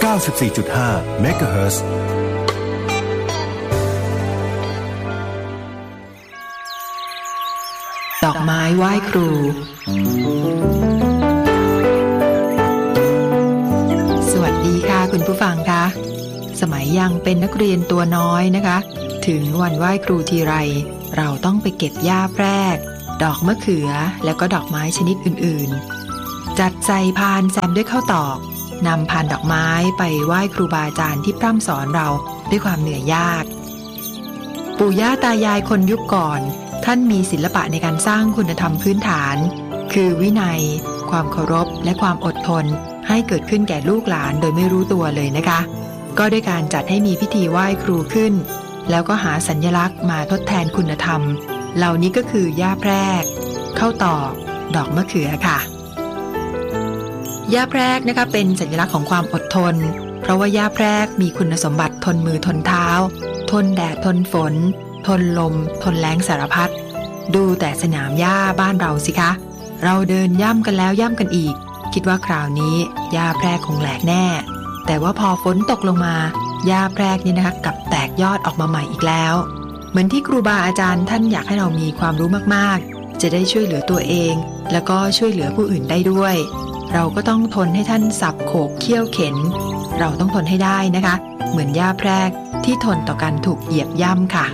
94.5 เมกะเฮิรตซ์ดอกไม้ไหว้ครูสวัสดีค่ะคุณผู้ฟังคะสมัยยังเป็นนักเรียนตัวน้อยนะคะถึงวันไหว้ครูทีไรเราต้องไปเก็บหญ้าแพรกดอกมะเขือแล้วก็ดอกไม้ชนิดอื่นๆจัดใส่พานแซมด้วยข้าวตอกนำพานดอกไม้ไปไหว้ครูบาอาจารย์ที่พร่ำสอนเราด้วยความเหนื่อยยากปู่ย่าตายายคนยุคก่อนท่านมีศิลปะในการสร้างคุณธรรมพื้นฐานคือวินัยความเคารพและความอดทนให้เกิดขึ้นแก่ลูกหลานโดยไม่รู้ตัวเลยนะคะก็ด้วยการจัดให้มีพิธีไหว้ครูขึ้นแล้วก็หาสัญลักษณ์มาทดแทนคุณธรรมเหล่านี้ก็คือหญ้าแพรกข้าวตอกดอกมะเขือค่ะหญ้าแพรกนะคะเป็นสัญลักษณ์ของความอดทนเพราะว่าหญ้าแพรกมีคุณสมบัติทนมือทนเท้าทนแดดทนฝนทนลมทนแล้งสารพัดดูแต่สนามหญ้าบ้านเราสิคะเราเดินย่ำกันแล้วย่ำกันอีกคิดว่าคราวนี้หญ้าแพรกคงแหลกแน่แต่ว่าพอฝนตกลงมาหญ้าแพรกนี่นะคะกลับแตกยอดออกมาใหม่อีกแล้วเหมือนที่ครูบาอาจารย์ท่านอยากให้เรามีความรู้มากๆจะได้ช่วยเหลือตัวเองแล้วก็ช่วยเหลือผู้อื่นได้ด้วยเราก็ต้องทนให้ท่านสับโขกเคี่ยวเข็นเราต้องทนให้ได้นะคะเหมือนหญ้าแพรกที่ทนต่อการถูกเหยียบย่ำค่ะ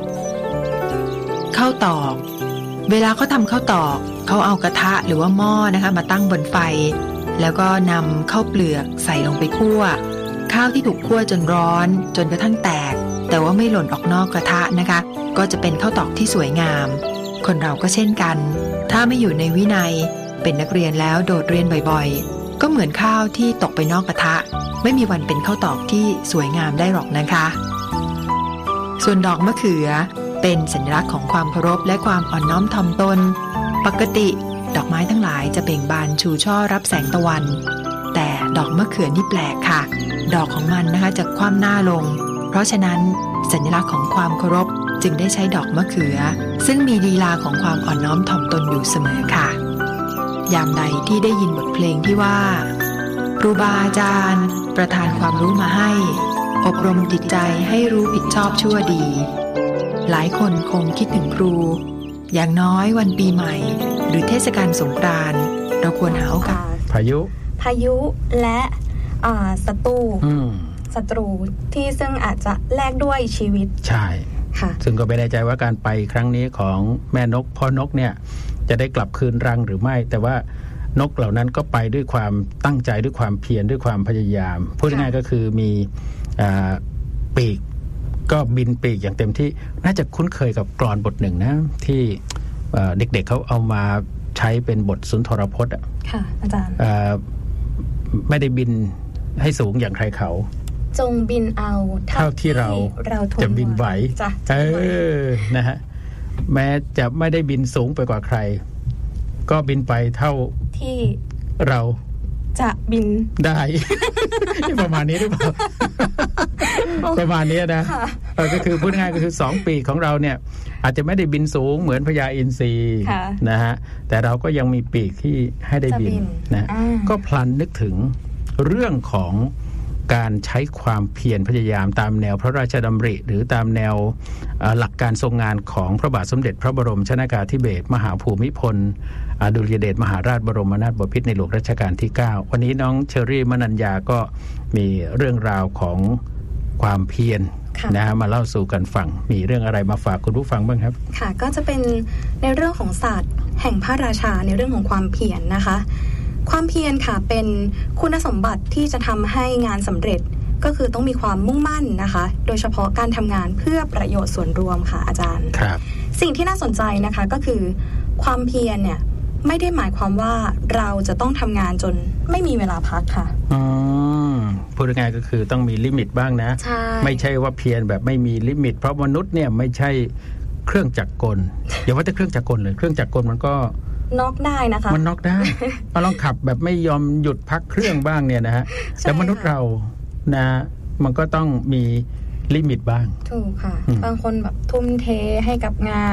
ข้าวตอกเวลาเขาทำข้าวตอกเขาเอากระทะหรือว่าหม้อนะคะมาตั้งบนไฟแล้วก็นำข้าวเปลือกใส่ลงไปคั่วข้าวที่ถูกคั่วจนร้อนจนกระทั่งแตกแต่ว่าไม่หล่นออกนอกกระทะนะคะก็จะเป็นข้าวตอกที่สวยงามคนเราก็เช่นกันถ้าไม่อยู่ในวินัยเป็นนักเรียนแล้วโดดเรียนบ่อยๆก็เหมือนข้าวที่ตกไปนอกกระทะไม่มีวันเป็นข้าวตอกที่สวยงามได้หรอกนะคะส่วนดอกมะเขือเป็นสัญลักษณ์ของความเคารพและความอ่อนน้อมถ่อมตนปกติดอกไม้ทั้งหลายจะเบ่งบานชูช่อรับแสงตะวันแต่ดอกมะเขือนี่แปลกค่ะดอกของมันนะคะจะคว่ำหน้าลงเพราะฉะนั้นสัญลักษณ์ของความเคารพจึงได้ใช้ดอกมะเขือซึ่งมีลีลาของความอ่อนน้อมถ่อมตนอยู่เสมอค่ะยามใดที่ได้ยินบทเพลงที่ว่าครูบาอาจารย์ประทานความรู้มาให้อบรมจิตใจให้รู้ผิดชอบชั่วดีหลายคนคงคิดถึงครูอย่างน้อยวันปีใหม่หรือเทศกาลสงกรานต์เราควรหาโอกาสพายุและศัตรูที่ซึ่งอาจจะแลกด้วยชีวิตใช่ค่ะซึ่งก็ไม่แน่ใจว่าการไปครั้งนี้ของแม่นกพ่อนกเนี่ยจะได้กลับคืนรังหรือไม่แต่ว่านกเหล่านั้นก็ไปด้วยความตั้งใจด้วยความเพียรด้วยความพยายามพูดง่ายๆก็คือมีปีกก็บินปีกอย่างเต็มที่น่าจะคุ้นเคยกับกลอนบทหนึ่งนะที่เด็กๆเขาเอามาใช้เป็นบทสุนทรพจน์ค่ะอาจารย์ไม่ได้บินให้สูงอย่างใครเขาจงบินเอาเท่าที่เราจะบินไหวนะฮะแม้จะไม่ได้บินสูงไปกว่าใครก็บินไปเท่าที่เราจะบินได้ ประมาณนี้หรือเปล่า ประมาณนี้นะก็คือพูดง่ายก็คือ2ปีของเราเนี่ยอาจจะไม่ได้บินสูงเหมือนพญาอินทรีนะฮะแต่เราก็ยังมีปีกที่ให้ได้บินนะก็พลันนึกถึงเรื่องของการใช้ความเพียรพยายามตามแนวพระราชดำริหรือตามแนวหลักการทรงงานของพระบาทสมเด็จพระบรมชนกาธิเบศรมหาภูมิพลอดุลยเดชมหาราชบรมนาถบพิตรในหลวงรัชกาลที่9วันนี้น้องเชอรี่มนัญญาก็มีเรื่องราวของความเพียรนะฮะมาเล่าสู่กันฟังมีเรื่องอะไรมาฝากคุณผู้ฟังบ้างครับค่ะก็จะเป็นในเรื่องของศาสตร์แห่งพระราชาในเรื่องของความเพียรนะคะความเพียรค่ะเป็นคุณสมบัติที่จะทำให้งานสำเร็จก็คือต้องมีความมุ่งมั่นนะคะโดยเฉพาะการทำงานเพื่อประโยชน์ส่วนรวมค่ะอาจารย์ครับสิ่งที่น่าสนใจนะคะก็คือความเพียรเนี่ยไม่ได้หมายความว่าเราจะต้องทำงานจนไม่มีเวลาพักค่ะพูดง่ายๆก็คือต้องมีลิมิตบ้างนะไม่ใช่ว่าเพียรแบบไม่มีลิมิตเพราะมนุษย์เนี่ยไม่ใช่เครื่องจักรกลอย่าว่าแต่เครื่องจักรกลเลยเครื่องจักรกลมันก็น็อกได้นะคะมันน็อกได้เราลองขับแบบไม่ยอมหยุดพักเครื่องบ้างเนี่ยนะฮะแต่มนุษย์เรานะมันก็ต้องมีลิมิตบ้างถูกค่ะบางคนแบบทุ่มเทให้กับงาน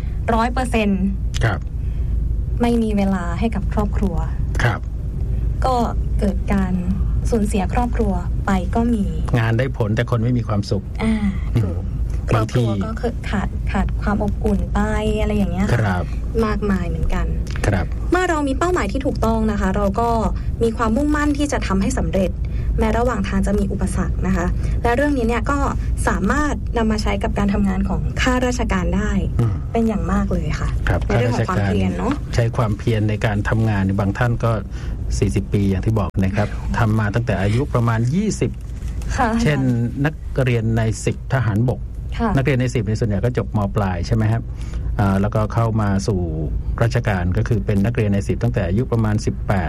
100% ครับไม่มีเวลาให้กับครอบครัวครับก็เกิดการสูญเสียครอบครัวไปก็มีงานได้ผลแต่คนไม่มีความสุขถูกครอบครัวก็ขาดความอบอุ่นไปอะไรอย่างเงี้ยมากมายเหมือนกันเมื่อเรามีเป้าหมายที่ถูกต้องนะคะเราก็มีความมุ่งมั่นที่จะทำให้สำเร็จแม้ระหว่างทางจะมีอุปสรรคนะคะและเรื่องนี้เนี่ยก็สามารถนำมาใช้กับการทำงานของข้าราชการได้เป็นอย่างมากเลยค่ะในเรื่องของความเพียรเนาะใช้ความเพียรในการทำงานบางท่านก็40 ปีอย่างที่บอกนะครับทำมาตั้งแต่อายุประมาณ20เช่นนักเรียนใน10ทหารบกนักเรียนใน10ในส่วนใหญ่ก็จบม.ปลายใช่ไหมครับแล้วก็เข้ามาสู่ราชการก็คือเป็นนักเรียนใน10ตั้งแต่อายุประมาณ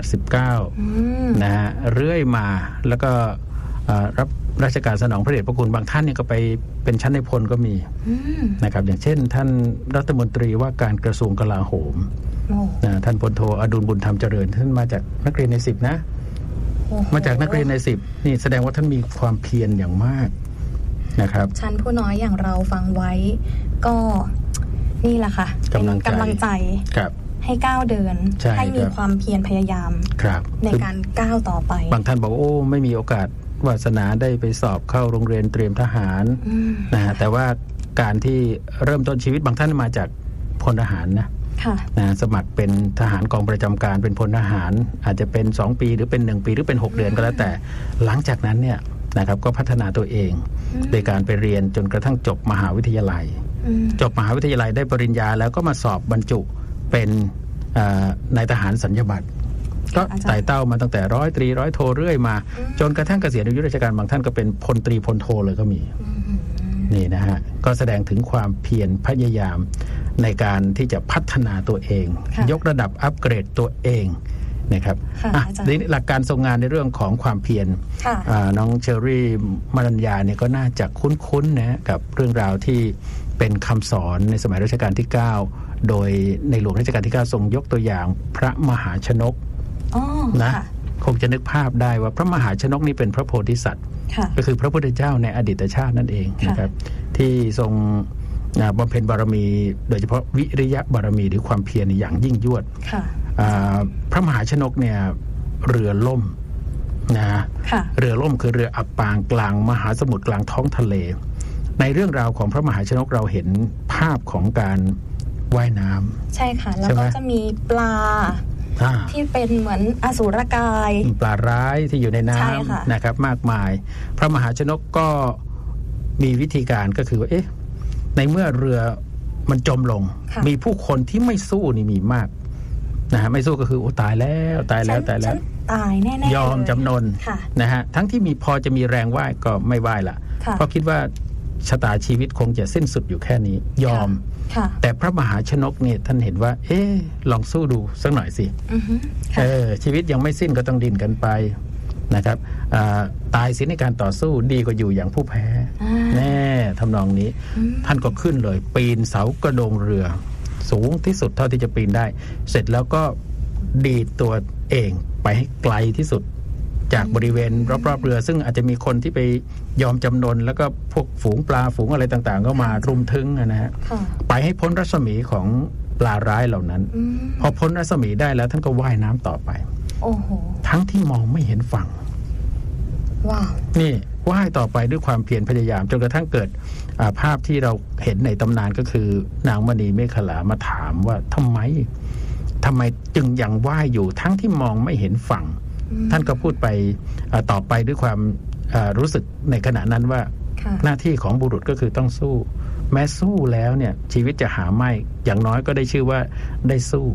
18-19นะฮะเรื่อยมาแล้วก็รับราชการสนองพระเดชพระคุณบางท่านเนี่ยก็ไปเป็นชั้นในพลก็มีนะครับอย่างเช่นท่านรัฐมนตรีว่าการกระทรวงกลาโหมท่านพลโทอดุลบุญธรรมเจริญท่านมาจากนักเรียนใน10นะมาจากนักเรียนใน10นี่แสดงว่าท่านมีความเพียรอย่างมากนะครับชั้นผู้น้อยอย่างเราฟังไว้ก็นี่แหละค่ะกำลังใจให้ก้าวเดินให้มีความเพียรพยายามในการก้าวต่อไปบางท่านบอกโอ้ไม่มีโอกาสวาสนาได้ไปสอบเข้าโรงเรียนเตรียมทหารนะฮะแต่ว่าการที่เริ่มต้นชีวิตบางท่านมาจากพลทหารนะสมัครเป็นทหารกองประจำการเป็นพลทหารอาจจะเป็น2 ปีหรือเป็น1 ปีหรือเป็น6 เดือนก็แล้วแต่หลังจากนั้นเนี่ยนะครับก็พัฒนาตัวเองโดยการไปเรียนจนกระทั่งจบมหาวิทยาลัยได้ปริญญาแล้วก็มาสอบบรรจุเป็นนายทหารสัญญาบัตรก็ไต่เต้ามาตั้งแต่ร้อยตรีร้อยโทเรื่อยมาจนกระทั่งเกษียณอายุราชการบางท่านก็เป็นพลตรีพลโทเลยก็มีนี่นะฮะก็แสดงถึงความเพียรพยายามในการที่จะพัฒนาตัวเองยกระดับอัปเกรดตัวเองนะครับหลักการทรงงานในเรื่องของความเพียรน้องเชอรี่มรัญญาเนี่ยก็น่าจะคุ้นๆนะกับเรื่องราวที่เป็นคำสอนในสมัยรัชกาลที่9โดยในหลวงรัชกาลที่9ทรงยกตัวอย่างพระมหาชนกนะคงจะนึกภาพได้ว่าพระมหาชนกนี่เป็นพระโพธิสัตว์ก็คือพระพุทธเจ้าในอดีตชาตินั่นเองนะครับที่ทรงบำเพ็ญบารมีโดยเฉพาะวิริยะบารมีหรือความเพียรอย่างยิ่งยวดพระมหาชนกเนี่ยเรือล่มนะเรือล่มคือเรืออับปางกลางมหาสมุทรกลางท้องทะเลในเรื่องราวของพระมหาชนกเราเห็นภาพของการว่ายน้ำใช่ค่ะแล้วก็จะมีปลาที่เป็นเหมือนอสูรกายปลาร้ายที่อยู่ในน้ำนะครับมากมายพระมหาชนกก็มีวิธีการก็คือว่าในเมื่อเรือมันจมลงมีผู้คนที่ไม่สู้นี่มีมากนะฮะไม่สู้ก็คือโอ้ตายแล้วตายแน่ๆยอมจำนนนะฮะทั้งที่มีพอจะมีแรงว่ายก็ไม่ว่ายละเพราะคิดว่าชะตาชีวิตคงจะสิ้นสุดอยู่แค่นี้ยอมแต่พระมหาชนกเนี่ยท่านเห็นว่าลองสู้ดูสักหน่อยสิชีวิตยังไม่สิ้นก็ต้องดิ้นกันไปนะครับตายเสียในการต่อสู้ดีกว่าอยู่อย่างผู้แพ้แน่ทำนองนี้ท่านก็ขึ้นเลยปีนเสากระโดงเรือสูงที่สุดเท่าที่จะปีนได้เสร็จแล้วก็ดีดตัวเองไปให้ไกลที่สุดจากบริเวณรอบๆเรือซึ่งอาจจะมีคนที่ไปยอมจำนนแล้วก็พวกฝูงปลาฝูงอะไรต่างๆก็มารุมถึงนะฮะไปให้พ้นรัศมีของปลาร้ายเหล่านั้นพอพ้นรัศมีได้แล้วท่านก็ว่ายน้ำต่อไปทั้งที่มองไม่เห็นฝั่งนี่ว่ายต่อไปด้วยความเพียรพยายามจนกระทั่งเกิดภาพที่เราเห็นในตำนานก็คือนางมณีเมขลามาถามว่าทำไมจึงยังว่ายอยู่ทั้งที่มองไม่เห็นฝั่งท่านก็พูดไปต่อไปด้วยความรู้สึกในขณะนั้นว่าหน้าที่ของบุรุษก็คือต้องสู้แม้สู้แล้วเนี่ยชีวิตจะหาไม่อย่างน้อยก็ได้ชื่อว่าได้สู้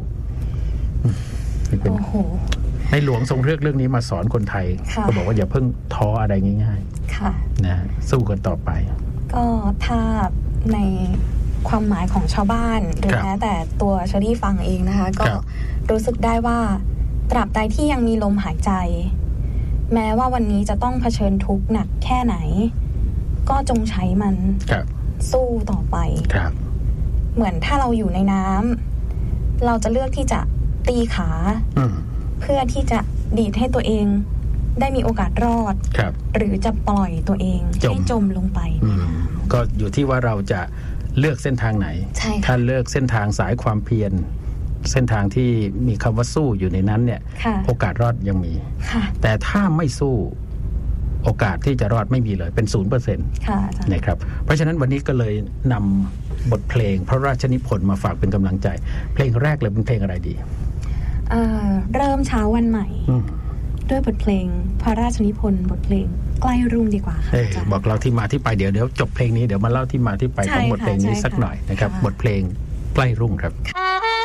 ในหลวงทรงเรื่องนี้มาสอนคนไทยก็บอกว่าอย่าเพิ่งท้ออะไรง่ายๆนะสู้กันต่อไปก็ถ้าในความหมายของชาวบ้านหรือแม้แต่ตัวเชอรี่ฟังเองนะคะก็รู้สึกได้ว่าตราบใดที่ยังมีลมหายใจแม้ว่าวันนี้จะต้องเผชิญทุกข์หนักแค่ไหนก็จงใช้มันสู้ต่อไปเหมือนถ้าเราอยู่ในน้ำเราจะเลือกที่จะตีขาเพื่อที่จะดีดให้ตัวเองได้มีโอกาสรอดหรือจะปล่อยตัวเองให้จมลงไปก็อยู่ที่ว่าเราจะเลือกเส้นทางไหนถ้าเลือกเส้นทางสายความเพียรเส้นทางที่มีคำว่าสู้อยู่ในนั้นเนี่ยโอกาสรอดยังมีแต่ถ้าไม่สู้โอกาสที่จะรอดไม่มีเลยเป็น 0% นะครับเพราะฉะนั้นวันนี้ก็เลยนำบทเพลงพระราชนิพนธ์มาฝากเป็นกำลังใจเพลงแรกเลยเป็นเพลงอะไรดีเริ่มเช้าวันใหม่ด้วยบทเพลงพระราชนิพนธ์บทเพลงใกล้รุ่งดีกว่าค่ะบอกเราที่มาที่ไปเดี๋ยวจบเพลงนี้เดี๋ยวมาเล่าที่มาที่ไปของบทเพลงนี้สักหน่อยนะครับบทเพลงใกล้รุ่งครับ